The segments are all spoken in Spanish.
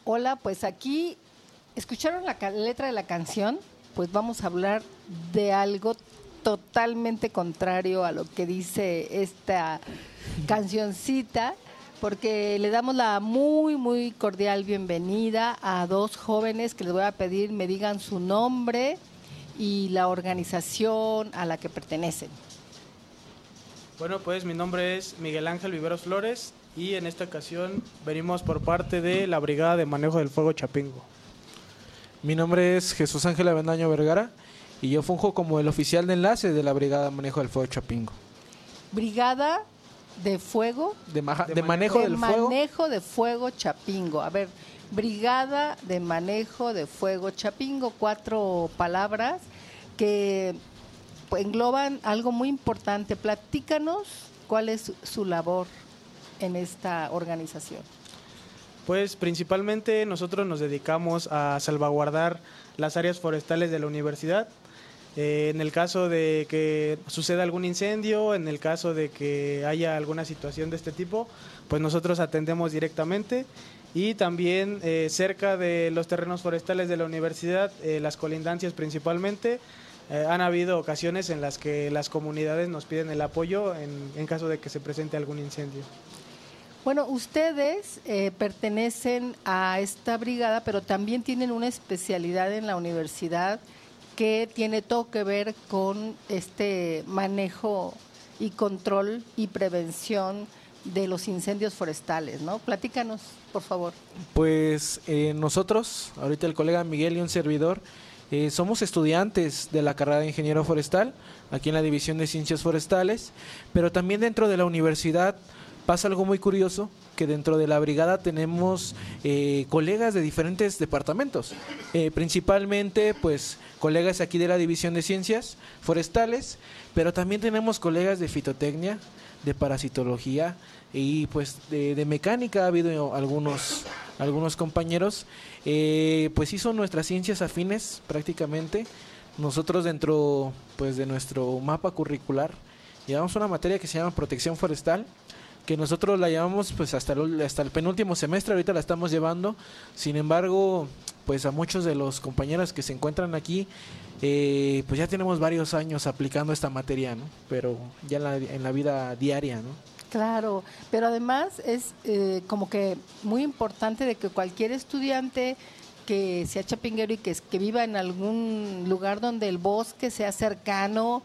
Hola, pues aquí escucharon la letra de la canción, pues vamos a hablar de algo totalmente contrario a lo que dice esta cancioncita, porque le damos la muy cordial bienvenida a dos jóvenes que les voy a pedir me digan su nombre y la organización a la que pertenecen. Bueno, pues mi nombre es Miguel Ángel Viveros Flores y en esta ocasión venimos por parte de la Brigada de Manejo del Fuego Chapingo. Mi nombre es Jesús Ángel Avendaño Vergara y yo funjo como el oficial de enlace de la Brigada de Manejo del Fuego Chapingo. Brigada de Fuego. De Manejo del Fuego. Manejo de Fuego Chapingo. A ver, Brigada de Manejo de Fuego Chapingo, 4 palabras que engloban algo muy importante. Platícanos cuál es su labor en esta organización. Pues principalmente nosotros nos dedicamos a salvaguardar las áreas forestales de la universidad. En el caso de que suceda algún incendio, en el caso de que haya alguna situación de este tipo, pues nosotros atendemos directamente y también cerca de los terrenos forestales de la universidad, las colindancias principalmente, han habido ocasiones en las que las comunidades nos piden el apoyo en caso de que se presente algún incendio. Bueno, ustedes pertenecen a esta brigada, pero también tienen una especialidad en la universidad que tiene todo que ver con este manejo y control y prevención de los incendios forestales, ¿no? Platícanos, por favor. Pues nosotros, ahorita el colega Miguel y un servidor, somos estudiantes de la carrera de Ingeniero Forestal, aquí en la División de Ciencias Forestales, pero también dentro de la universidad pasa algo muy curioso, que dentro de la brigada tenemos colegas de diferentes departamentos, principalmente pues colegas aquí de la División de Ciencias Forestales, pero también tenemos colegas de fitotecnia, de parasitología y pues de mecánica. Ha habido algunos compañeros, pues sí son nuestras ciencias afines prácticamente. Nosotros dentro pues de nuestro mapa curricular llevamos una materia que se llama protección forestal, que nosotros la llevamos pues hasta el penúltimo semestre, ahorita la estamos llevando. Sin embargo, pues a muchos de los compañeros que se encuentran aquí, pues ya tenemos varios años aplicando esta materia, ¿no? Pero ya en la vida diaria, ¿no? Claro, pero además es como que muy importante de que cualquier estudiante que sea chapinguero y que viva en algún lugar donde el bosque sea cercano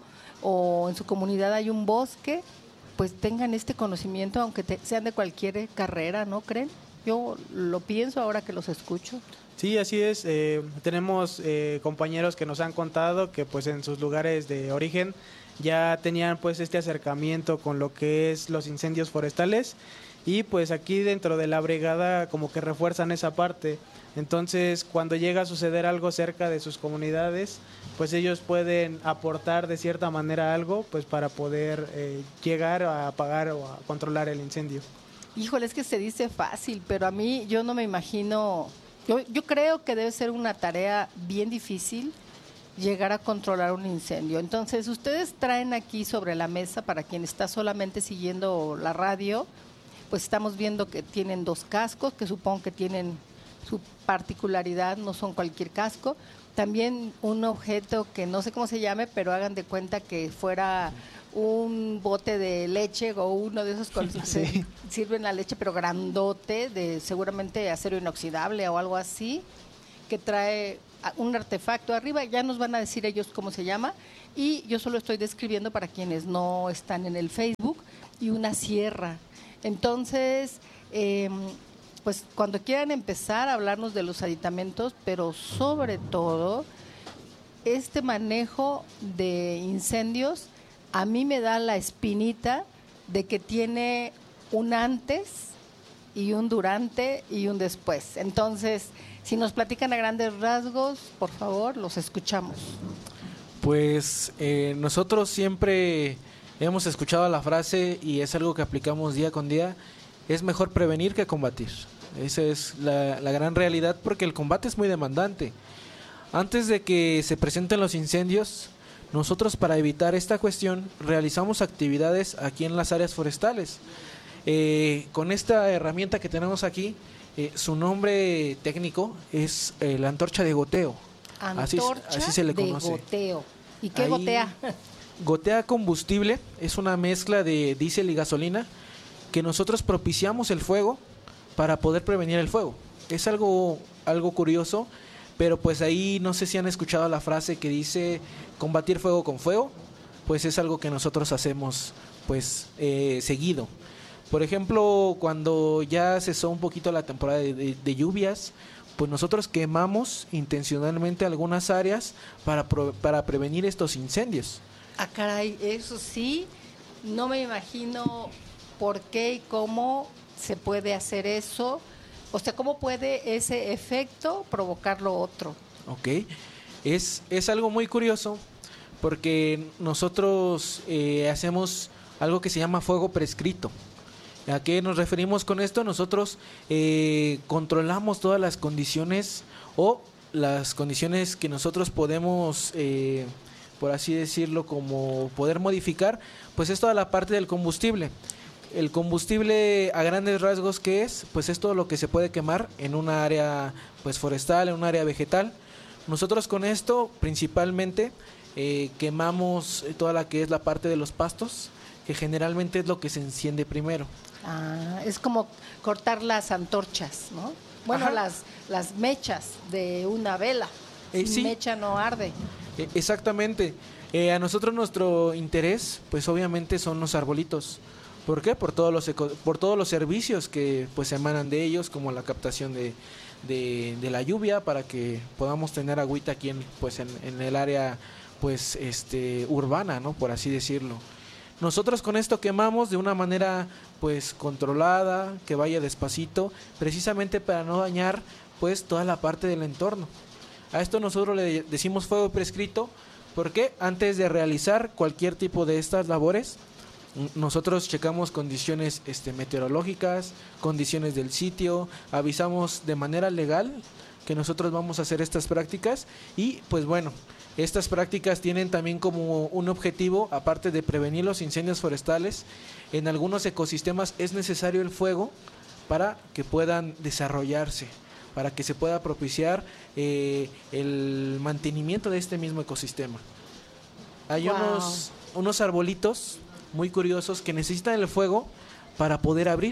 o en su comunidad hay un bosque, pues tengan este conocimiento, aunque sean de cualquier carrera, ¿no creen? Yo lo pienso ahora que los escucho. Sí, así es. Tenemos compañeros que nos han contado que pues en sus lugares de origen ya tenían pues este acercamiento con lo que es los incendios forestales y pues aquí dentro de la brigada como que refuerzan esa parte. Entonces, cuando llega a suceder algo cerca de sus comunidades, pues ellos pueden aportar de cierta manera algo pues para poder llegar a apagar o a controlar el incendio. Híjole, es que se dice fácil, pero a mí yo no me imagino, yo creo que debe ser una tarea bien difícil llegar a controlar un incendio. Entonces, ustedes traen aquí sobre la mesa, para quien está solamente siguiendo la radio, pues estamos viendo que tienen 2 cascos, que supongo que tienen su particularidad, no son cualquier casco. También un objeto que no sé cómo se llame, pero hagan de cuenta que fuera un bote de leche o uno de esos que sí sirven la leche, pero grandote, de seguramente acero inoxidable o algo así, que trae un artefacto arriba. Ya nos van a decir ellos cómo se llama, y yo solo estoy describiendo para quienes no están en el Facebook, y una sierra. Entonces, pues cuando quieran empezar a hablarnos de los aditamentos, pero sobre todo este manejo de incendios, a mí me da la espinita de que tiene un antes y un durante y un después. Entonces, si nos platican a grandes rasgos, por favor, los escuchamos. Pues nosotros siempre hemos escuchado la frase, y es algo que aplicamos día con día: es mejor prevenir que combatir. Esa es la gran realidad, porque el combate es muy demandante. Antes de que se presenten los incendios, nosotros, para evitar esta cuestión, realizamos actividades aquí en las áreas forestales. Con esta herramienta que tenemos aquí, su nombre técnico es la antorcha de goteo. Antorcha así se le conoce. de goteo. ¿Y qué Ahí gotea? Gotea combustible, es una mezcla de diésel y gasolina que nosotros propiciamos el fuego para poder prevenir el fuego. Es algo curioso, pero pues ahí no sé si han escuchado la frase que dice combatir fuego con fuego, pues es algo que nosotros hacemos pues seguido. Por ejemplo, cuando ya cesó un poquito la temporada de lluvias, pues nosotros quemamos intencionalmente algunas áreas para prevenir estos incendios. Ah, caray, eso sí, no me imagino por qué y cómo se puede hacer eso. O sea, ¿cómo puede ese efecto provocar lo otro? Ok, es algo muy curioso porque nosotros hacemos algo que se llama fuego prescrito. ¿A qué nos referimos con esto? Nosotros controlamos todas las condiciones o las condiciones que nosotros podemos, por así decirlo, como poder modificar, pues es toda la parte del combustible. El combustible a grandes rasgos, ¿qué es? Pues es todo lo que se puede quemar en un área pues forestal, en un área vegetal. Nosotros con esto principalmente quemamos toda la que es la parte de los pastos, que generalmente es lo que se enciende primero. Ah, es como cortar las antorchas, ¿no? Bueno, las mechas de una vela. Sin Sí. mecha no arde. Exactamente. A nosotros nuestro interés, pues obviamente son los arbolitos. ¿Por qué? Por todos los servicios que pues se emanan de ellos, como la captación de la lluvia para que podamos tener agüita aquí en el área pues urbana, ¿no? Por así decirlo. Nosotros con esto quemamos de una manera pues controlada, que vaya despacito, precisamente para no dañar pues toda la parte del entorno. A esto nosotros le decimos fuego prescrito, porque antes de realizar cualquier tipo de estas labores, nosotros checamos condiciones meteorológicas, condiciones del sitio, avisamos de manera legal que nosotros vamos a hacer estas prácticas y pues bueno, estas prácticas tienen también como un objetivo, aparte de prevenir los incendios forestales, en algunos ecosistemas es necesario el fuego para que puedan desarrollarse, para que se pueda propiciar el mantenimiento de este mismo ecosistema. Hay unos arbolitos muy curiosos que necesitan el fuego para poder abrir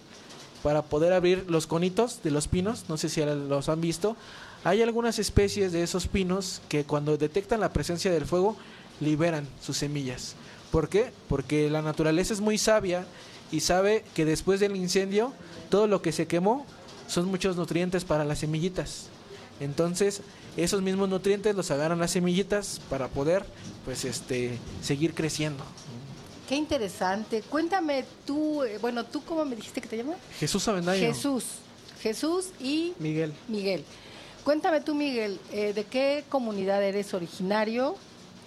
los conitos de los pinos, no sé si los han visto. Hay algunas especies de esos pinos que cuando detectan la presencia del fuego liberan sus semillas. ¿Por qué? Porque la naturaleza es muy sabia y sabe que después del incendio todo lo que se quemó son muchos nutrientes para las semillitas. Entonces esos mismos nutrientes los agarran las semillitas para poder pues seguir creciendo. Qué interesante. Cuéntame tú, ¿tú cómo me dijiste que te llamas? Jesús Avendaño. Jesús y Miguel. Cuéntame tú, Miguel, ¿de qué comunidad eres originario?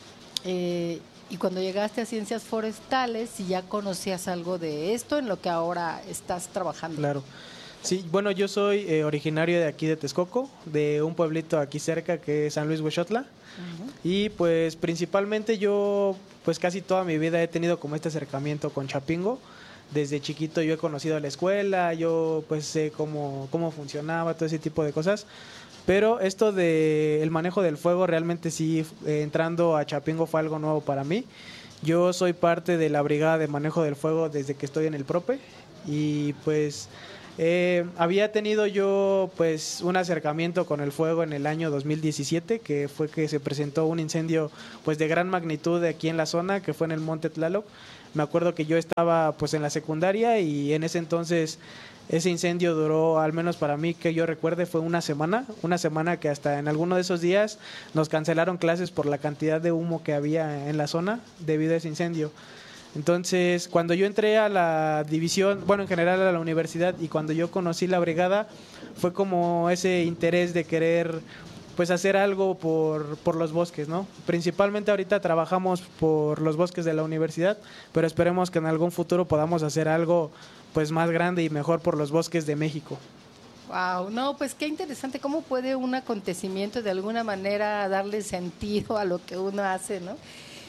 Y cuando llegaste a Ciencias Forestales, si ya conocías algo de esto en lo que ahora estás trabajando. Claro. Sí, bueno, yo soy originario de aquí de Texcoco, de un pueblito aquí cerca que es San Luis Huexotla. Y pues principalmente yo pues casi toda mi vida he tenido como este acercamiento con Chapingo. Desde chiquito yo he conocido la escuela, yo pues sé cómo funcionaba, todo ese tipo de cosas. Pero esto de el manejo del fuego realmente sí, entrando a Chapingo fue algo nuevo para mí. Yo soy parte de la brigada de manejo del fuego desde que estoy en el PROPE y pues había tenido yo pues un acercamiento con el fuego en el año 2017, que fue que se presentó un incendio pues de gran magnitud aquí en la zona, que fue en el Monte Tlaloc. Me acuerdo que yo estaba pues en la secundaria y en ese entonces ese incendio duró, al menos para mí que yo recuerde, fue una semana que hasta en alguno de esos días nos cancelaron clases por la cantidad de humo que había en la zona debido a ese incendio. Entonces, cuando yo entré a la división, bueno, en general a la universidad, y cuando yo conocí la brigada, fue como ese interés de querer pues hacer algo por los bosques, ¿no? Principalmente ahorita trabajamos por los bosques de la universidad, pero esperemos que en algún futuro podamos hacer algo pues más grande y mejor por los bosques de México. Wow, no, pues qué interesante cómo puede un acontecimiento de alguna manera darle sentido a lo que uno hace, ¿no?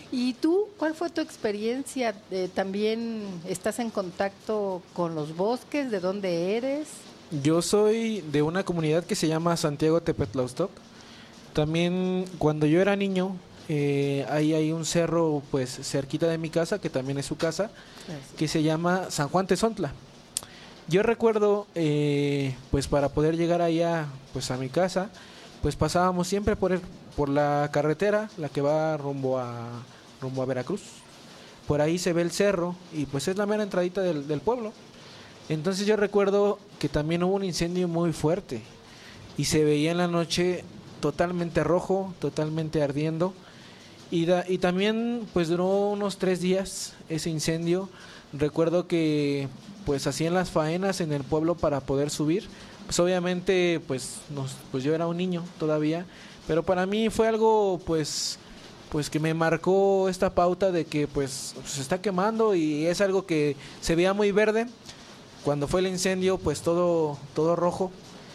¿Y tú, cuál fue tu experiencia? ¿También estás en contacto con los bosques? ¿De dónde eres? Yo soy de una comunidad que se llama Santiago Tepetlaustoc. También cuando yo era niño, ahí hay un cerro pues cerquita de mi casa, que también es su casa, que se llama San Juan Tezontla. Yo recuerdo, pues para poder llegar allá, pues a mi casa, pues pasábamos siempre por la carretera, la que va rumbo a Veracruz. Por ahí se ve el cerro y pues es la mera entradita del pueblo. Entonces yo recuerdo que también hubo un incendio muy fuerte y se veía en la noche totalmente rojo, totalmente ardiendo. Y también pues duró unos 3 días ese incendio. Recuerdo que pues hacían las faenas en el pueblo para poder subir. Pues obviamente pues yo era un niño todavía, pero para mí fue algo pues que me marcó esta pauta de que pues se está quemando y es algo que se veía muy verde. Cuando fue el incendio pues todo rojo,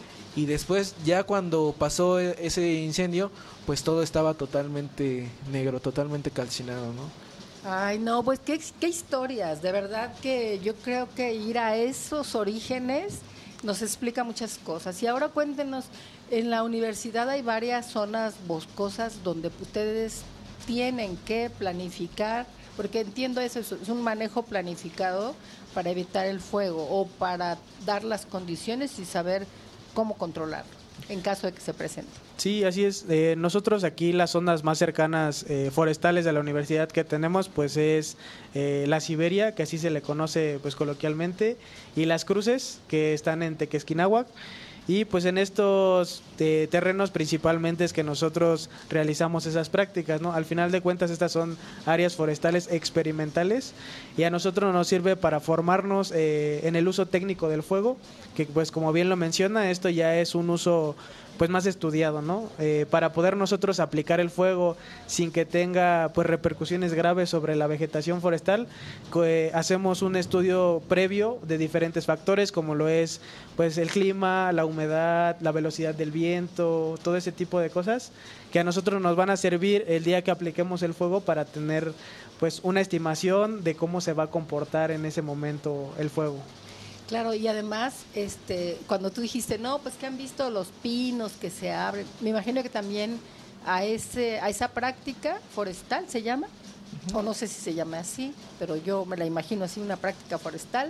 y después ya cuando pasó ese incendio pues todo estaba totalmente negro, totalmente calcinado, ¿no? Ay, no, pues qué historias, de verdad que yo creo que ir a esos orígenes nos explica muchas cosas. Y ahora cuéntenos, en la universidad hay varias zonas boscosas donde ustedes tienen que planificar, porque entiendo eso, es un manejo planificado para evitar el fuego o para dar las condiciones y saber cómo controlarlo en caso de que se presente. Sí, así es. Nosotros aquí las zonas más cercanas forestales de la universidad que tenemos pues es la Siberia, que así se le conoce pues coloquialmente, y las Cruces, que están en Tequesquinahuac. Y pues en estos terrenos principalmente es que nosotros realizamos esas prácticas, ¿no? Al final de cuentas estas son áreas forestales experimentales y a nosotros nos sirve para formarnos en el uso técnico del fuego, que pues como bien lo menciona, esto ya es un uso pues más estudiado, ¿no? Para poder nosotros aplicar el fuego sin que tenga pues repercusiones graves sobre la vegetación forestal, hacemos un estudio previo de diferentes factores como lo es pues el clima, la humedad, la velocidad del viento, todo ese tipo de cosas que a nosotros nos van a servir el día que apliquemos el fuego para tener pues una estimación de cómo se va a comportar en ese momento el fuego. Claro, y además, cuando tú dijiste, no, pues que han visto los pinos que se abren, me imagino que también a esa práctica forestal se llama, o no sé si se llama así, pero yo me la imagino así, una práctica forestal.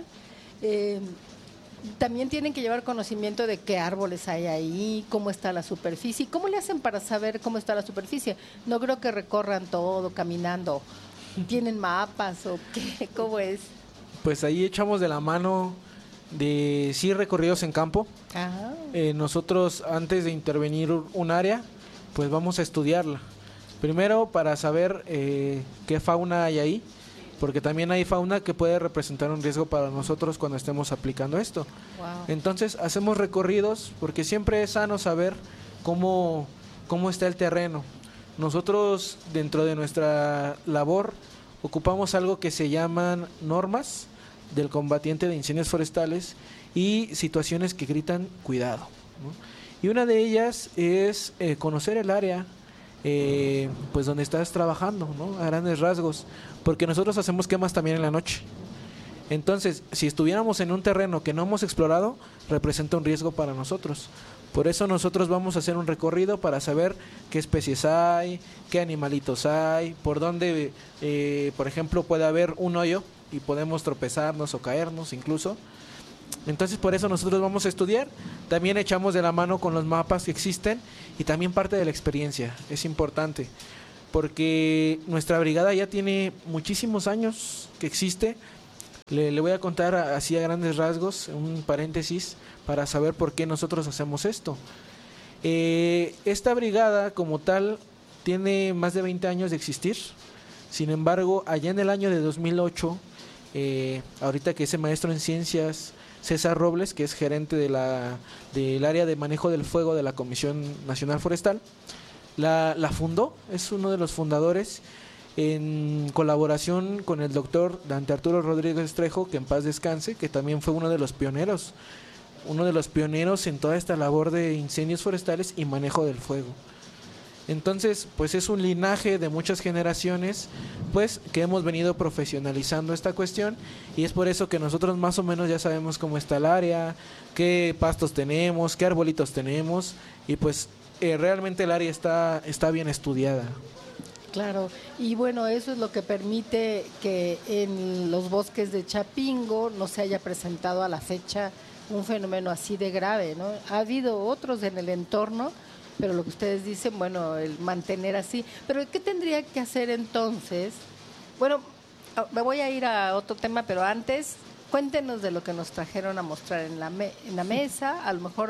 También tienen que llevar conocimiento de qué árboles hay ahí, cómo está la superficie. ¿Cómo le hacen para saber cómo está la superficie? No creo que recorran todo caminando. ¿Tienen mapas o qué? ¿Cómo es? Pues ahí echamos de la mano de sí recorridos en campo. Ajá. Nosotros antes de intervenir un área pues vamos a estudiarla primero para saber qué fauna hay ahí, porque también hay fauna que puede representar un riesgo para nosotros cuando estemos aplicando esto. Wow. Entonces hacemos recorridos porque siempre es sano saber cómo está el terreno. Nosotros dentro de nuestra labor ocupamos algo que se llaman normas del combatiente de incendios forestales y situaciones que gritan cuidado, ¿no? Y una de ellas es conocer el área pues donde estás trabajando, ¿no? A grandes rasgos, porque nosotros hacemos quemas también en la noche. Entonces, si estuviéramos en un terreno que no hemos explorado, representa un riesgo para nosotros. Por eso nosotros vamos a hacer un recorrido para saber qué especies hay, qué animalitos hay, por dónde, por ejemplo, puede haber un hoyo y podemos tropezarnos o caernos incluso. Entonces por eso nosotros vamos a estudiar. También echamos de la mano con los mapas que existen y también parte de la experiencia. Es importante porque nuestra brigada ya tiene muchísimos años que existe. Le voy a contar así a grandes rasgos, un paréntesis, para saber por qué nosotros hacemos esto. Esta brigada como tal tiene más de 20 años de existir. Sin embargo, allá en el año de 2008, ahorita que ese maestro en ciencias, César Robles, que es gerente del área de manejo del fuego de la Comisión Nacional Forestal, la fundó, es uno de los fundadores, en colaboración con el doctor Dante Arturo Rodríguez Trejo, que en paz descanse, que también fue uno de los pioneros en toda esta labor de incendios forestales y manejo del fuego. Entonces, pues es un linaje de muchas generaciones, pues que hemos venido profesionalizando esta cuestión, y es por eso que nosotros más o menos ya sabemos cómo está el área, qué pastos tenemos, qué arbolitos tenemos, y pues realmente el área está bien estudiada. Claro, y bueno, eso es lo que permite que en los bosques de Chapingo no se haya presentado a la fecha un fenómeno así de grave, ¿no? Ha habido otros en el entorno, pero lo que ustedes dicen, bueno, el mantener así. Pero ¿qué tendría que hacer entonces? Bueno, me voy a ir a otro tema, pero antes, cuéntenos de lo que nos trajeron a mostrar en la mesa, a lo mejor,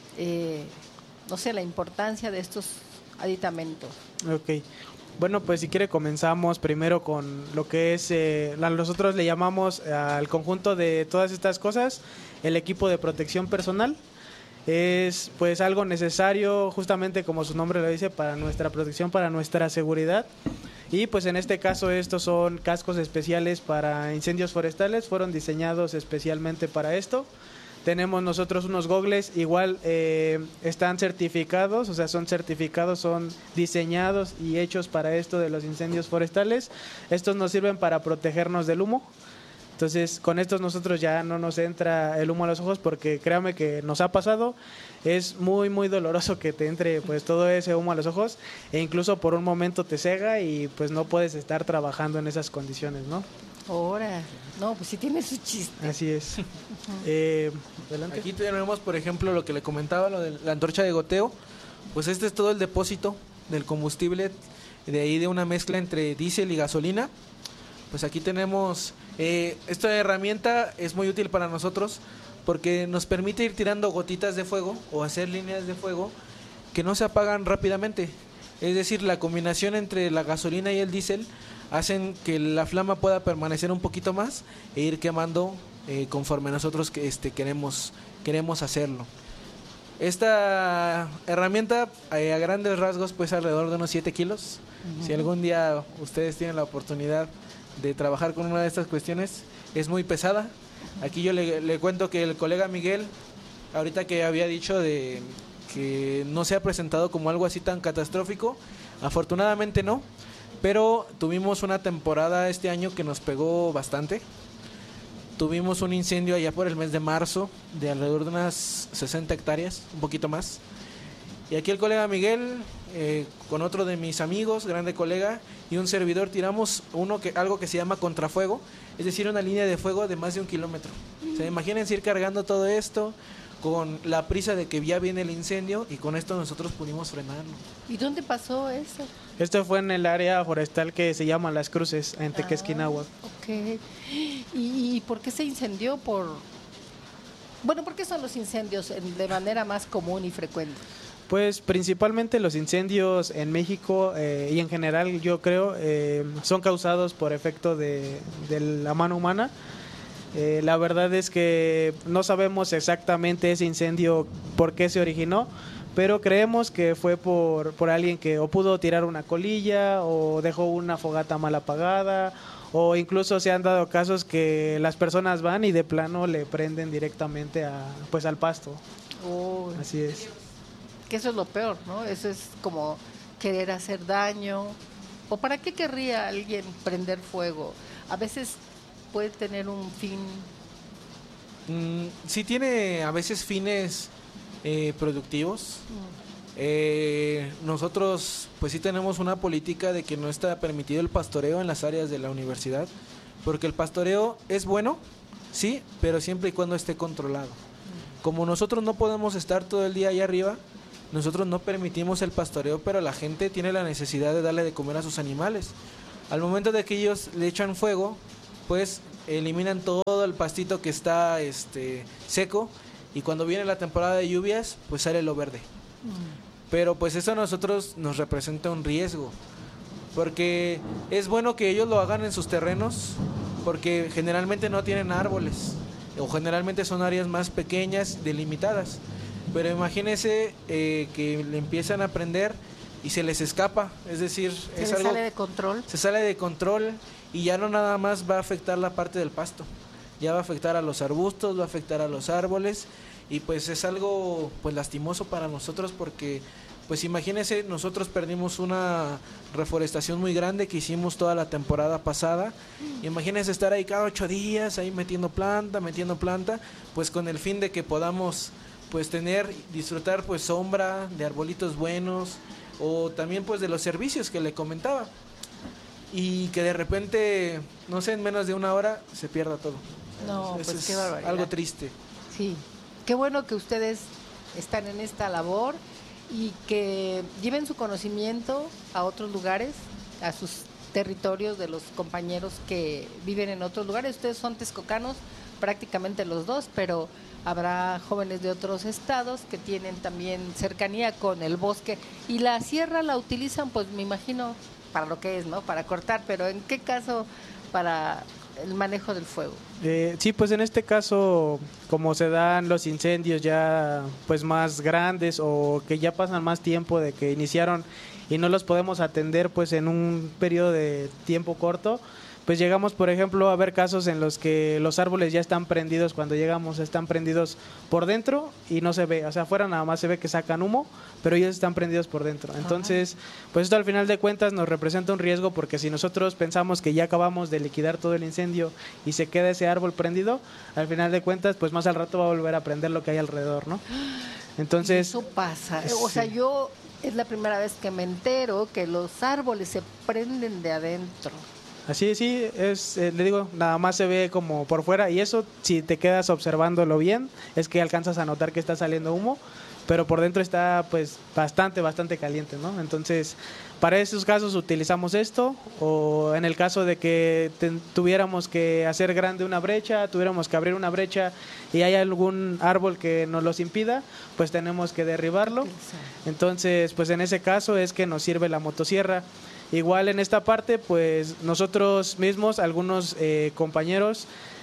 no sé, la importancia de estos aditamentos. Ok. Bueno, pues si quiere comenzamos primero con lo que es, nosotros le llamamos al conjunto de todas estas cosas, el equipo de protección personal. Es pues algo necesario, justamente como su nombre lo dice, para nuestra protección, para nuestra seguridad. Y pues en este caso estos son cascos especiales para incendios forestales, fueron diseñados especialmente para esto. Tenemos nosotros unos gogles, igual están certificados, o sea, son certificados, son diseñados y hechos para esto de los incendios forestales. Estos nos sirven para protegernos del humo. Entonces, con estos nosotros ya no nos entra el humo a los ojos, porque créame que nos ha pasado, es muy muy doloroso que te entre pues todo ese humo a los ojos, e incluso por un momento te cega y pues no puedes estar trabajando en esas condiciones, ¿no? Ahora, no, pues sí tiene su chiste. Así es. Adelante. Aquí tenemos, por ejemplo, lo que le comentaba, lo de la antorcha de goteo. Pues este es todo el depósito del combustible, de ahí de una mezcla entre diésel y gasolina. Pues aquí tenemos, esta herramienta es muy útil para nosotros porque nos permite ir tirando gotitas de fuego o hacer líneas de fuego que no se apagan rápidamente. Es decir, la combinación entre la gasolina y el diésel hacen que la flama pueda permanecer un poquito más e ir quemando conforme nosotros queremos hacerlo. Esta herramienta a grandes rasgos pues alrededor de unos 7 kilos. Si algún día ustedes tienen la oportunidad de trabajar con una de estas cuestiones, es muy pesada. Aquí yo le cuento que el colega Miguel, ahorita que había dicho de que no se ha presentado como algo así tan catastrófico, afortunadamente no, pero tuvimos una temporada este año que nos pegó bastante. Tuvimos un incendio allá por el mes de marzo de alrededor de unas 60 hectáreas, un poquito más. Y aquí el colega Miguel, con otro de mis amigos, grande colega, y un servidor, tiramos algo que se llama contrafuego, es decir, una línea de fuego de más de 1 kilómetro. O sea, imagínense ir cargando todo esto con la prisa de que ya viene el incendio, y con esto nosotros pudimos frenarlo. ¿Y dónde pasó eso? Esto fue en el área forestal que se llama Las Cruces, en Tequesquinahua. Ok. ¿Y por qué se incendió? Bueno, ¿por qué son los incendios de manera más común y frecuente? Pues principalmente los incendios en México y en general yo creo son causados por efecto de la mano humana. La verdad es que no sabemos exactamente ese incendio por qué se originó, pero creemos que fue por alguien que o pudo tirar una colilla o dejó una fogata mal apagada, o incluso se han dado casos que las personas van y de plano le prenden directamente al pasto. Oh, así es. Que eso es lo peor, ¿no? Eso es como querer hacer daño. ¿O para qué querría alguien prender fuego? A veces puede tener un fin. Sí tiene a veces fines productivos. Nosotros pues sí tenemos una política de que no está permitido el pastoreo en las áreas de la universidad, porque el pastoreo es bueno, sí, pero siempre y cuando esté controlado. Como nosotros no podemos estar todo el día allá arriba, nosotros no permitimos el pastoreo, pero la gente tiene la necesidad de darle de comer a sus animales. Al momento de que ellos le echan fuego, pues eliminan todo el pastito que está seco, y cuando viene la temporada de lluvias, pues sale lo verde. Pero pues eso a nosotros nos representa un riesgo, porque es bueno que ellos lo hagan en sus terrenos, porque generalmente no tienen árboles, o generalmente son áreas más pequeñas, delimitadas. Pero imagínense que le empiezan a prender y se les escapa, es decir, se sale de control. Se sale de control, y ya no nada más va a afectar la parte del pasto, ya va a afectar a los arbustos, va a afectar a los árboles, y pues es algo pues lastimoso para nosotros, porque pues imagínense, nosotros perdimos una reforestación muy grande que hicimos toda la temporada pasada. Imagínense estar ahí cada 8 días, ahí metiendo planta, pues con el fin de que podamos pues disfrutar pues sombra de arbolitos buenos, o también pues de los servicios que le comentaba, y que de repente, no sé, en menos de una hora se pierda todo. No, Eso pues es qué barbaridad. algo triste. Sí, qué bueno que ustedes están en esta labor y que lleven su conocimiento a otros lugares, a sus territorios de los compañeros que viven en otros lugares. Ustedes son texcocanos, prácticamente los dos, pero habrá jóvenes de otros estados que tienen también cercanía con el bosque, y la sierra la utilizan, pues me imagino, para lo que es, ¿no? Para cortar, pero ¿en qué caso para el manejo del fuego? Sí, pues en este caso, como se dan los incendios ya pues más grandes, o que ya pasan más tiempo de que iniciaron y no los podemos atender pues en un periodo de tiempo corto, pues llegamos, por ejemplo, a ver casos en los que los árboles ya están prendidos. Cuando llegamos están prendidos por dentro y no se ve, o sea, afuera nada más se ve que sacan humo, pero ellos están prendidos por dentro. Entonces, pues esto al final de cuentas nos representa un riesgo, porque si nosotros pensamos que ya acabamos de liquidar todo el incendio y se queda ese árbol prendido, al final de cuentas, pues más al rato va a volver a prender lo que hay alrededor, ¿no? Entonces, eso pasa. O sea, yo es la primera vez que me entero que los árboles se prenden de adentro. así sí, le digo, nada más se ve como por fuera, y eso, si te quedas observándolo bien, es que alcanzas a notar que está saliendo humo, pero por dentro está pues bastante caliente, ¿no? Entonces, para esos casos utilizamos esto, o en el caso de que tuviéramos que hacer grande una brecha, tuviéramos que abrir una brecha y hay algún árbol que nos los impida, pues tenemos que derribarlo. Entonces, pues en ese caso es que nos sirve la motosierra. Igual en esta parte, pues nosotros mismos, algunos compañeros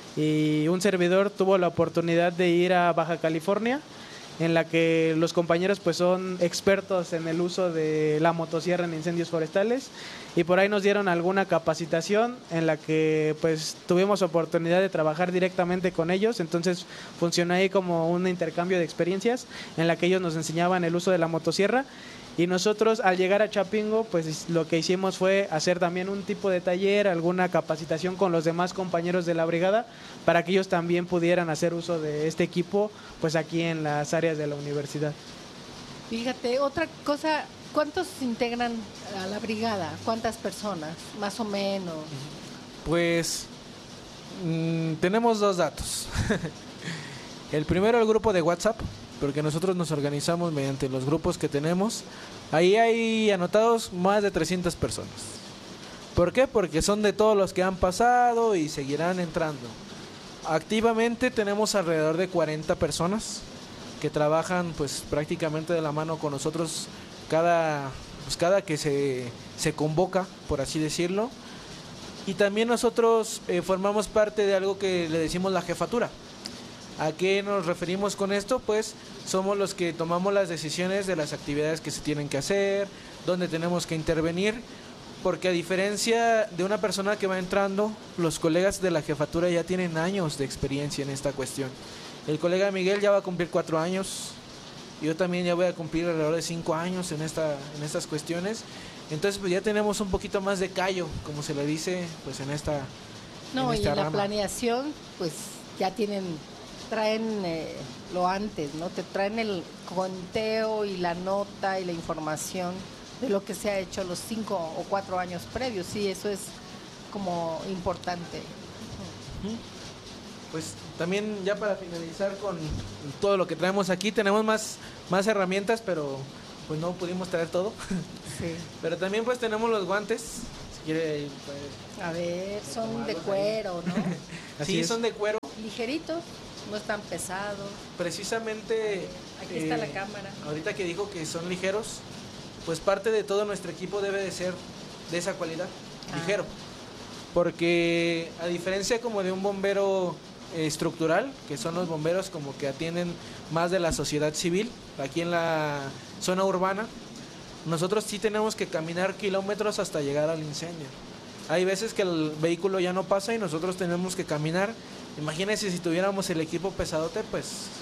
y un servidor tuvo la oportunidad de ir a Baja California, en la que los compañeros pues son expertos en el uso de la motosierra en incendios forestales, y por ahí nos dieron alguna capacitación en la que pues tuvimos oportunidad de trabajar directamente con ellos. Entonces funcionó ahí como un intercambio de experiencias en la que ellos nos enseñaban el uso de la motosierra. Y nosotros al llegar a Chapingo, pues lo que hicimos fue hacer también un tipo de taller, alguna capacitación con los demás compañeros de la brigada, para que ellos también pudieran hacer uso de este equipo pues aquí en las áreas de la universidad. Fíjate, otra cosa, ¿cuántos se integran a la brigada? ¿Cuántas personas, más o menos? Pues tenemos 2 datos. El primero, el grupo de WhatsApp, porque nosotros nos organizamos mediante los grupos que tenemos. Ahí hay anotados más de 300 personas. ¿Por qué? Porque son de todos los que han pasado y seguirán entrando. Activamente tenemos alrededor de 40 personas que trabajan pues prácticamente de la mano con nosotros cada que se convoca, por así decirlo. Y también nosotros formamos parte de algo que le decimos la jefatura. ¿A qué nos referimos con esto? Pues somos los que tomamos las decisiones de las actividades que se tienen que hacer, dónde tenemos que intervenir, porque a diferencia de una persona que va entrando, los colegas de la jefatura ya tienen años de experiencia en esta cuestión. El colega Miguel ya va a cumplir 4 años, yo también ya voy a cumplir alrededor de 5 años en estas cuestiones. Entonces pues ya tenemos un poquito más de callo, como se le dice, pues en esta No, en y esta en la rama. planeación, pues ya traen lo antes, ¿no? Te traen el conteo y la nota y la información de lo que se ha hecho los 5 o 4 años previos. Sí, eso es como importante. Pues también ya para finalizar con todo lo que traemos aquí, tenemos más herramientas, pero pues no pudimos traer todo. Sí. Pero también pues tenemos los guantes, si quiere pues, A ver, son de tomarlos cuero, ¿no? Así sí, es. son de cuero. Ligeritos, no están pesados. Precisamente Aquí está la cámara. ahorita que dijo que son ligeros, pues parte de todo nuestro equipo debe de ser de esa cualidad, ligero. Porque a diferencia como de un bombero estructural, que son los bomberos como que atienden más de la sociedad civil, aquí en la zona urbana, nosotros sí tenemos que caminar kilómetros hasta llegar al incendio. Hay veces que el vehículo ya no pasa y nosotros tenemos que caminar. Imagínense si tuviéramos el equipo pesadote, pues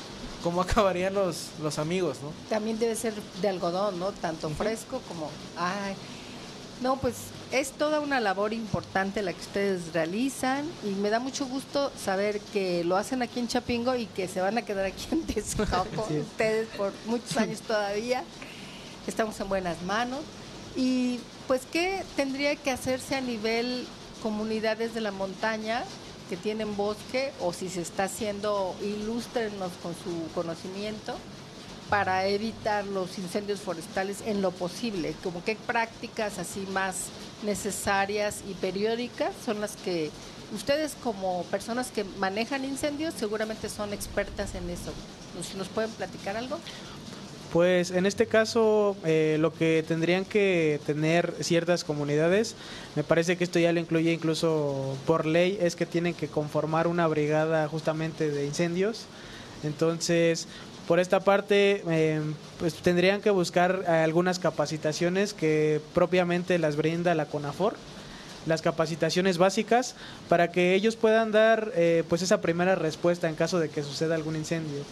cómo acabarían los amigos, ¿no? También debe ser de algodón, ¿no? Tanto fresco como... Ay, no, pues es toda una labor importante la que ustedes realizan y me da mucho gusto saber que lo hacen aquí en Chapingo y que se van a quedar aquí en Texcoco Sí. ustedes por muchos años todavía. Estamos en buenas manos. Y pues, ¿qué tendría que hacerse a nivel comunidades de la montaña que tienen bosque, o si se está haciendo, ilústrenos con su conocimiento, para evitar los incendios forestales en lo posible? Como qué prácticas así más necesarias y periódicas son las que ustedes, como personas que manejan incendios, seguramente son expertas en eso. ¿Nos pueden platicar algo? Pues en este caso lo que tendrían que tener ciertas comunidades, me parece que esto ya lo incluye incluso por ley, es que tienen que conformar una brigada justamente de incendios. Entonces, por esta parte, pues tendrían que buscar algunas capacitaciones que propiamente las brinda la CONAFOR, las capacitaciones básicas, para que ellos puedan dar pues esa primera respuesta en caso de que suceda algún incendio.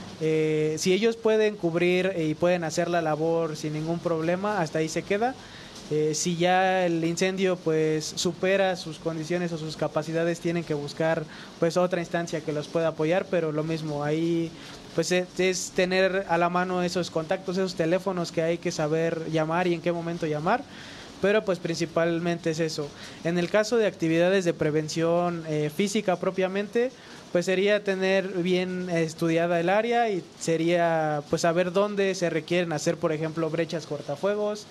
Si ellos pueden cubrir y pueden hacer la labor sin ningún problema, hasta ahí se queda. Si ya el incendio pues supera sus condiciones o sus capacidades, tienen que buscar pues otra instancia que los pueda apoyar, pero lo mismo, ahí pues es tener a la mano esos contactos, esos teléfonos que hay que saber llamar y en qué momento llamar. Pero pues principalmente es eso. En el caso de actividades de prevención física propiamente, pues sería tener bien estudiada el área y sería pues saber dónde se requieren hacer, por ejemplo, brechas cortafuegos,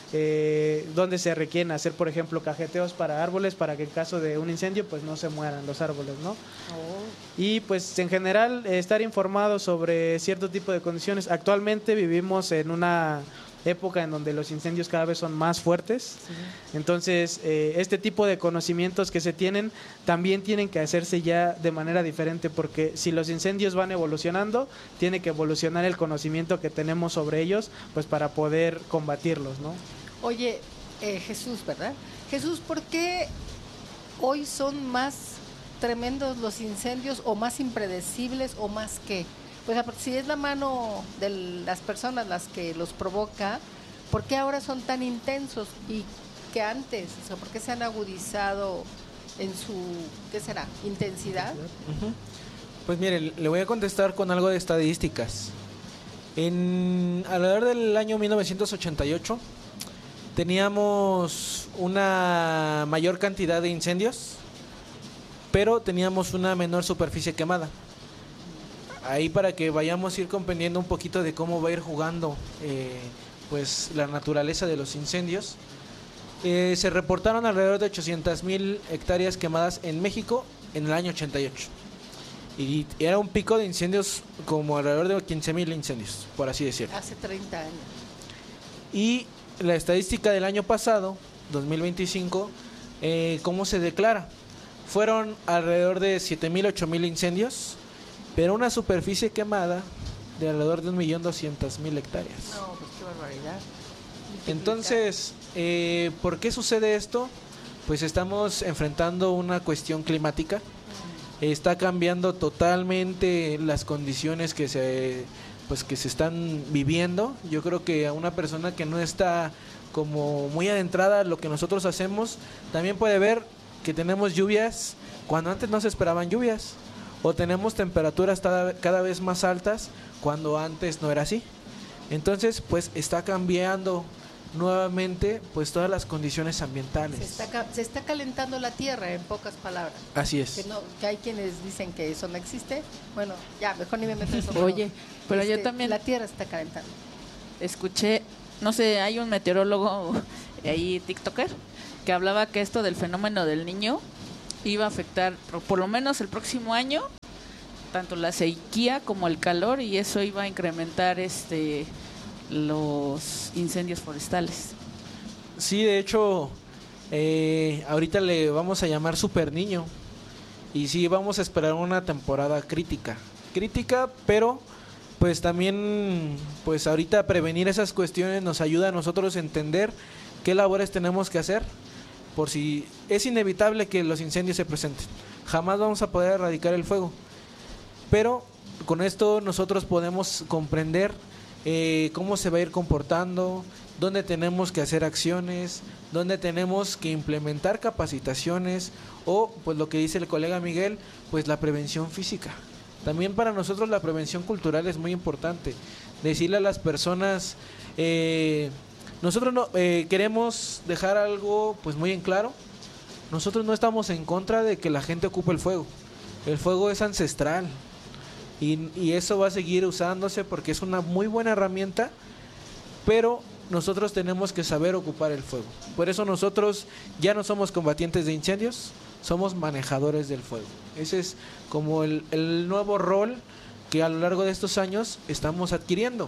dónde se requieren hacer, por ejemplo, cajeteos para árboles, para que en caso de un incendio pues no se mueran los árboles, ¿no? Y pues en general estar informado sobre cierto tipo de condiciones. Actualmente vivimos en una época en donde los incendios cada vez son más fuertes. Sí. Entonces este tipo de conocimientos que se tienen también tienen que hacerse ya de manera diferente, porque si los incendios van evolucionando, tiene que evolucionar el conocimiento que tenemos sobre ellos, pues para poder combatirlos, ¿no? Oye, Jesús, ¿verdad? Jesús, ¿por qué hoy son más tremendos los incendios, o más impredecibles, o más qué? Pues si es la mano de las personas las que los provoca, ¿por qué ahora son tan intensos y que antes? O sea, ¿por qué se han agudizado en su, qué será, intensidad? Uh-huh. Pues mire, le voy a contestar con algo de estadísticas. Alrededor del año 1988 teníamos una mayor cantidad de incendios, pero teníamos una menor superficie quemada. Ahí para que vayamos a ir comprendiendo un poquito de cómo va a ir jugando pues la naturaleza de los incendios. Se reportaron alrededor de 800,000 hectáreas quemadas en México en el año 88. Y era un pico de incendios como alrededor de 15,000 incendios, por así decirlo. Hace 30 años. Y la estadística del año pasado, 2025, ¿cómo se declara? Fueron alrededor de 7,000, 8,000 incendios, pero una superficie quemada de alrededor de 1,200,000 hectáreas. No, pues qué barbaridad. Entonces, ¿por qué sucede esto? Pues estamos enfrentando una cuestión climática. Está cambiando totalmente las condiciones que se están viviendo. Yo creo que a una persona que no está como muy adentrada a lo que nosotros hacemos, también puede ver que tenemos lluvias cuando antes no se esperaban lluvias, o tenemos temperaturas cada vez más altas cuando antes no era así. Entonces, pues está cambiando nuevamente pues todas las condiciones ambientales. Se está calentando la tierra, en pocas palabras. Así es. Que hay quienes dicen que eso no existe. Bueno, ya, mejor ni me meto en eso. Oye, pero yo también... La tierra está calentando. Escuché, no sé, hay un meteorólogo ahí, tiktoker, que hablaba que esto del fenómeno del Niño iba a afectar por lo menos el próximo año tanto la sequía como el calor, y eso iba a incrementar los incendios forestales. Sí, de hecho, ahorita le vamos a llamar Super Niño, y sí vamos a esperar una temporada crítica, pero pues también pues ahorita prevenir esas cuestiones nos ayuda a nosotros a entender qué labores tenemos que hacer, por si es inevitable que los incendios se presenten. Jamás vamos a poder erradicar el fuego, pero con esto nosotros podemos comprender cómo se va a ir comportando, dónde tenemos que hacer acciones, dónde tenemos que implementar capacitaciones o, pues lo que dice el colega Miguel, pues la prevención física. También para nosotros la prevención cultural es muy importante. Decirle a las personas, nosotros no, queremos dejar algo pues muy en claro. Nosotros no estamos en contra de que la gente ocupe el fuego. El fuego es ancestral y eso va a seguir usándose porque es una muy buena herramienta, pero nosotros tenemos que saber ocupar el fuego. Por eso nosotros ya no somos combatientes de incendios, somos manejadores del fuego. Ese es como el nuevo rol que a lo largo de estos años estamos adquiriendo.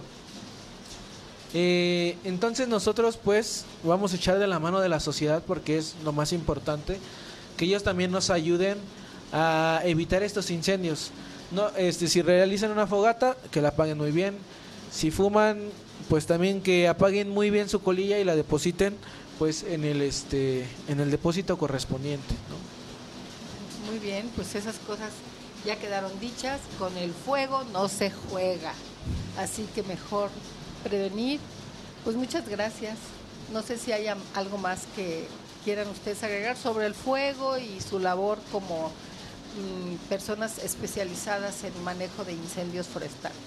Entonces nosotros pues vamos a echar de la mano de la sociedad porque es lo más importante, que ellos también nos ayuden a evitar estos incendios. No, si realizan una fogata, que la apaguen muy bien. Si fuman, pues también que apaguen muy bien su colilla y la depositen pues en el depósito correspondiente, ¿no? Muy bien, pues esas cosas ya quedaron dichas. Con el fuego no se juega, así que mejor prevenir. Pues muchas gracias. No sé si hay algo más que quieran ustedes agregar sobre el fuego y su labor como personas especializadas en manejo de incendios forestales.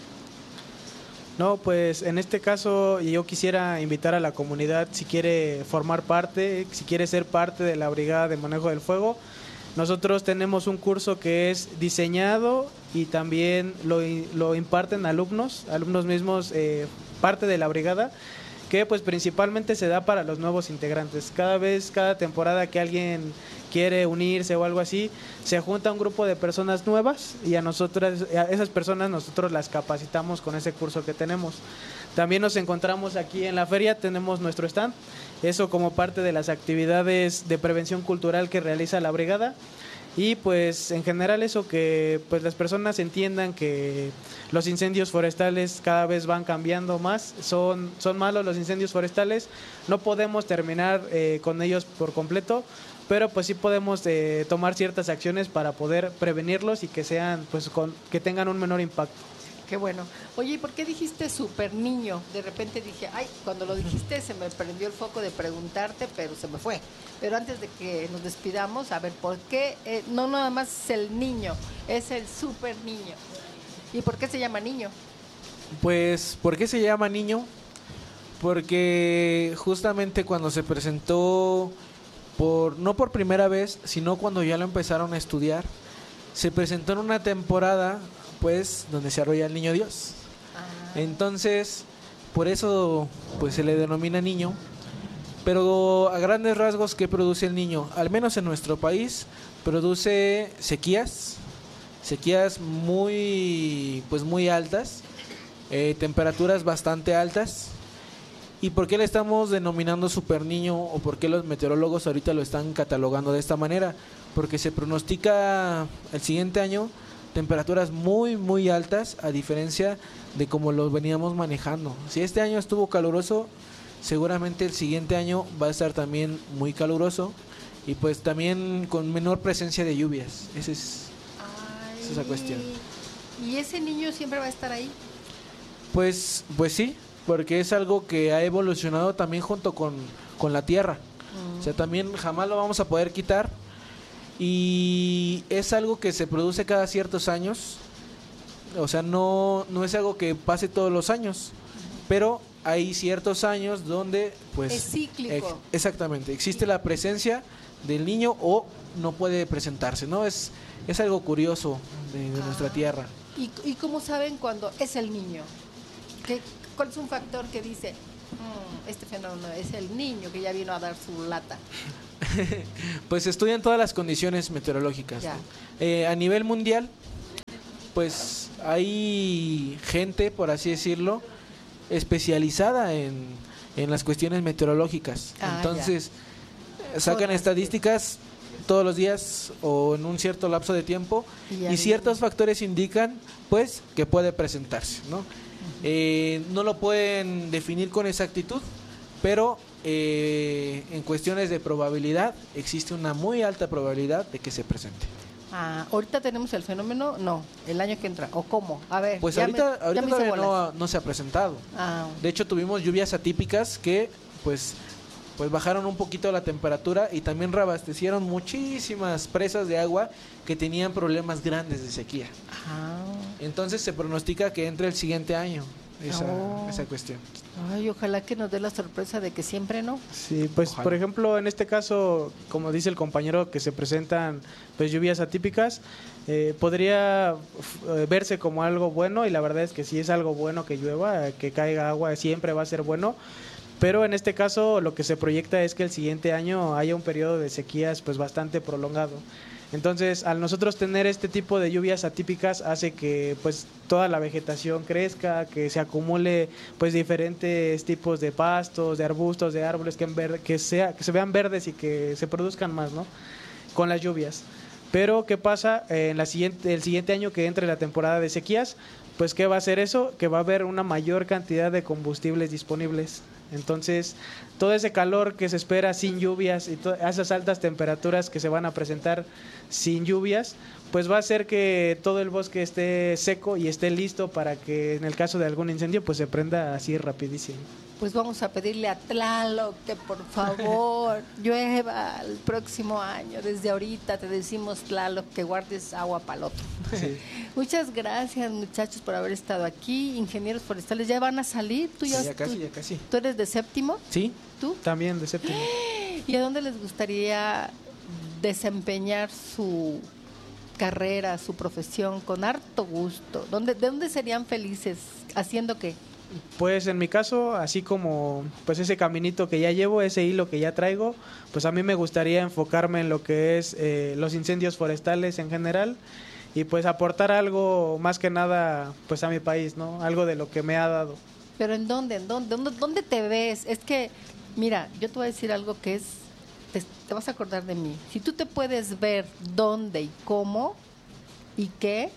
No, pues en este caso yo quisiera invitar a la comunidad, si quiere formar parte, si quiere ser parte de la Brigada de Manejo del Fuego. Nosotros tenemos un curso que es diseñado y también lo imparten alumnos mismos, parte de la brigada, que pues principalmente se da para los nuevos integrantes. Cada temporada que alguien quiere unirse o algo así, se junta un grupo de personas nuevas y a esas personas nosotros las capacitamos con ese curso que tenemos. También nos encontramos aquí en la feria, tenemos nuestro stand, eso como parte de las actividades de prevención cultural que realiza la brigada. Y pues en general eso, que pues las personas entiendan que los incendios forestales cada vez van cambiando más, son malos los incendios forestales, no podemos terminar con ellos por completo, pero pues sí podemos tomar ciertas acciones para poder prevenirlos y que sean pues que tengan un menor impacto. Qué bueno. Oye, ¿y por qué dijiste super niño? De repente dije, ay, cuando lo dijiste se me prendió el foco de preguntarte, pero se me fue. Pero antes de que nos despidamos, a ver, ¿por qué no nada más es el niño, es el super niño? ¿Y por qué se llama niño? Pues, ¿por qué se llama niño? Porque justamente cuando se presentó, no por primera vez, sino cuando ya lo empezaron a estudiar, se presentó en una temporada pues donde se arrolla el niño Dios. Entonces, por eso pues se le denomina niño. Pero a grandes rasgos, ¿qué produce el niño? Al menos en nuestro país produce sequías muy altas, temperaturas bastante altas. ¿Y por qué le estamos denominando super niño o por qué los meteorólogos ahorita lo están catalogando de esta manera? Porque se pronostica el siguiente año temperaturas muy altas, a diferencia de como lo veníamos manejando. Si este año estuvo caluroso, seguramente el siguiente año va a estar también muy caluroso y pues también con menor presencia de lluvias. Esa es la cuestión. ¿Y ese niño siempre va a estar ahí? Pues sí, porque es algo que ha evolucionado también junto con la Tierra. O sea, también jamás lo vamos a poder quitar. Y es algo que se produce cada ciertos años, o sea, no es algo que pase todos los años, pero hay ciertos años donde pues es cíclico. Exactamente, existe la presencia del niño o no puede presentarse, ¿no? Es algo curioso de nuestra tierra. ¿Y cómo saben cuando es el niño? ¿Cuál es un factor que dice, este fenómeno es el niño que ya vino a dar su lata? Pues estudian todas las condiciones meteorológicas, ¿no? A nivel mundial, pues hay gente, por así decirlo, especializada en las cuestiones meteorológicas. Entonces, sacan estadísticas todos los días o en un cierto lapso de tiempo y ciertos factores indican, pues, que puede presentarse, ¿no? No lo pueden definir con exactitud, pero en cuestiones de probabilidad existe una muy alta probabilidad de que se presente. Ahorita tenemos el fenómeno, no, el año que entra, ¿o cómo? A ver, Pues ya ahorita ya me hice todavía bolas. no se ha presentado. Ah, De hecho, tuvimos lluvias atípicas que pues bajaron un poquito la temperatura y también reabastecieron muchísimas presas de agua que tenían problemas grandes de sequía. ah. Entonces se pronostica que entre el siguiente año Oh. esa cuestión. Ay, ojalá que nos dé la sorpresa de que siempre no. Sí, pues Ojalá. por ejemplo, en este caso, como dice el compañero, que se presentan pues lluvias atípicas, podría verse como algo bueno, y la verdad es que sí es algo bueno que llueva, que caiga agua, siempre va a ser bueno. Pero en este caso lo que se proyecta es que el siguiente año haya un periodo de sequías pues bastante prolongado. Entonces, al nosotros tener este tipo de lluvias atípicas hace que pues toda la vegetación crezca, que se acumule pues diferentes tipos de pastos, de arbustos, de árboles que se vean verdes y que se produzcan más, ¿no? Con las lluvias. Pero ¿qué pasa el siguiente año que entre la temporada de sequías? Pues ¿qué va a hacer eso? Que va a haber una mayor cantidad de combustibles disponibles. Entonces, todo ese calor que se espera sin lluvias y esas altas temperaturas que se van a presentar sin lluvias, pues va a hacer que todo el bosque esté seco y esté listo para que en el caso de algún incendio pues se prenda así rapidísimo. Pues vamos a pedirle a Tlaloc que por favor llueva el próximo año. Desde ahorita te decimos, Tlaloc, que guardes agua para el otro. Sí. Muchas gracias, muchachos, por haber estado aquí. Ingenieros forestales, ¿ya van a salir? ¿Tú Ya casi. ¿Tú eres de séptimo? ¿Sí? ¿Tú? También de séptimo. ¿Y a dónde les gustaría desempeñar su carrera, su profesión con harto gusto? ¿De dónde serían felices? ¿Haciendo qué? Pues en mi caso, así como pues ese caminito que ya llevo, ese hilo que ya traigo, pues a mí me gustaría enfocarme en lo que es los incendios forestales en general y pues aportar algo más que nada pues a mi país, ¿no? Algo de lo que me ha dado. ¿Pero en dónde? ¿Dónde te ves? Es que, mira, yo te voy a decir algo que es, te vas a acordar de mí. Si tú te puedes ver dónde y cómo y qué,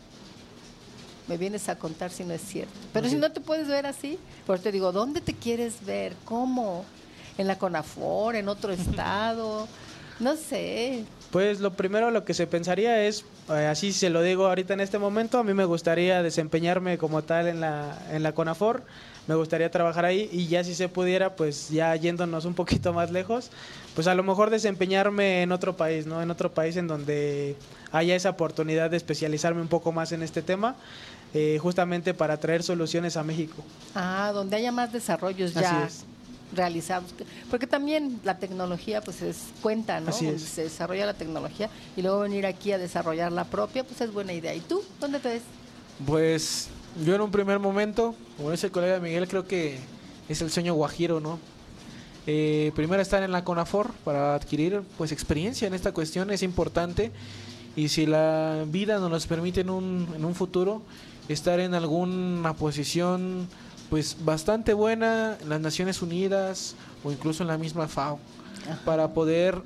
me vienes a contar si no es cierto. Pero si no te puedes ver así, pues te digo, ¿dónde te quieres ver? ¿Cómo? ¿En la CONAFOR? ¿En otro estado? No sé. Pues lo primero lo que se pensaría es, así se lo digo ahorita en este momento, a mí me gustaría desempeñarme como tal en la CONAFOR, me gustaría trabajar ahí y ya si se pudiera, pues ya yéndonos un poquito más lejos, pues a lo mejor desempeñarme en otro país, ¿no? En otro país en donde haya esa oportunidad de especializarme un poco más en este tema, justamente para traer soluciones a México. Donde haya más desarrollos Así ya es. realizados. Porque también la tecnología pues cuenta, ¿no? Así es. Se desarrolla la tecnología y luego venir aquí a desarrollar la propia, pues es buena idea. ¿Y tú? ¿Dónde te ves? Pues yo en un primer momento, como dice el colega Miguel, creo que es el sueño guajiro, ¿no? Primero estar en la CONAFOR para adquirir pues experiencia en esta cuestión es importante, y si la vida nos los permite en un futuro, estar en alguna posición pues bastante buena en las Naciones Unidas o incluso en la misma FAO, para poder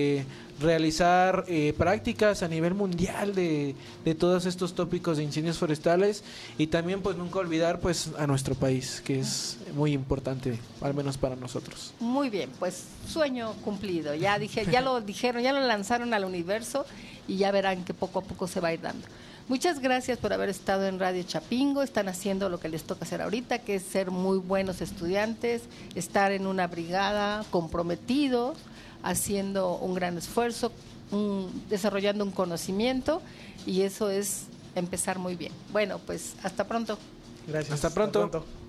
realizar prácticas a nivel mundial de todos estos tópicos de incendios forestales, y también pues nunca olvidar pues a nuestro país, que es muy importante, al menos para nosotros. Muy bien, pues sueño cumplido. Ya lo dijeron, ya lo lanzaron al universo y ya verán que poco a poco se va a ir dando. Muchas gracias por haber estado en Radio Chapingo. Están haciendo lo que les toca hacer ahorita, que es ser muy buenos estudiantes, estar en una brigada comprometidos, haciendo un gran esfuerzo, desarrollando un conocimiento, y eso es empezar muy bien. Bueno, pues hasta pronto. Gracias. Hasta pronto.